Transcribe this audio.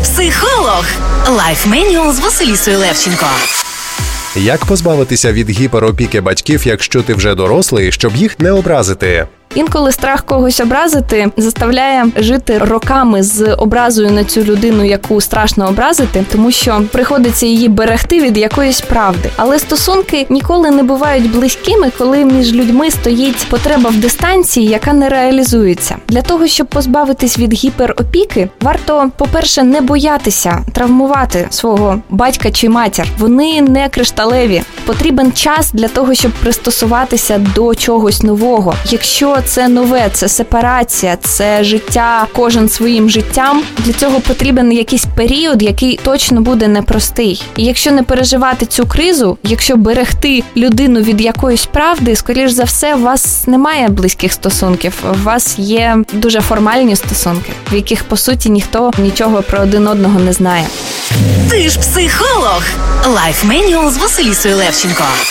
ж психолог. Лайф Менюал з Василісою Левченко. Як позбавитися від гіперопіки батьків, якщо ти вже дорослий, щоб їх не образити? Інколи страх когось образити заставляє жити роками з образою на цю людину, яку страшно образити, тому що приходиться її берегти від якоїсь правди. Але стосунки ніколи не бувають близькими, коли між людьми стоїть потреба в дистанції, яка не реалізується. Для того, щоб позбавитись від гіперопіки, варто, по-перше, не боятися травмувати свого батька чи матір. Вони не кришталеві. Потрібен час для того, щоб пристосуватися до чогось нового. Якщо це нове, це сепарація, це життя кожен своїм життям, для цього потрібен якийсь період, який точно буде непростий. І якщо не переживати цю кризу, якщо берегти людину від якоїсь правди, скоріш за все, у вас немає близьких стосунків, у вас є дуже формальні стосунки, в яких, по суті, ніхто нічого про один одного не знає. Ти ж психолог. Лайф Менюал з Василісою Левченко.